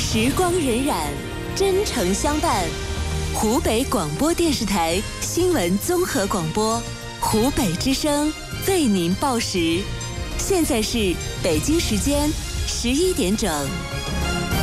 时光荏苒，真诚相伴。湖北广播电视台新闻综合广播，湖北之声为您报时。现在是北京时间11点整。